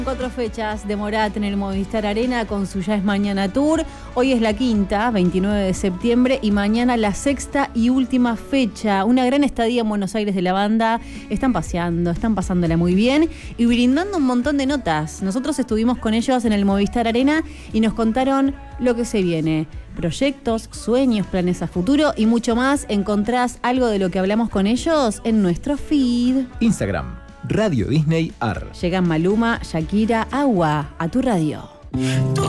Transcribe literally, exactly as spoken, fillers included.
Cuatro fechas de Morat en el Movistar Arena con su Ya es Mañana Tour. Hoy es la quinta, veintinueve de septiembre, y mañana la sexta y última fecha. Una gran estadía en Buenos Aires de la banda. Están paseando, están pasándola muy bien y brindando un montón de notas. Nosotros estuvimos con ellos en el Movistar Arena y nos contaron lo que se viene. Proyectos, sueños, planes a futuro y mucho más. Encontrás algo de lo que hablamos con ellos en nuestro feed. Instagram, Radio Disney A R. Llegan Maluma, Shakira, Agua, a tu radio.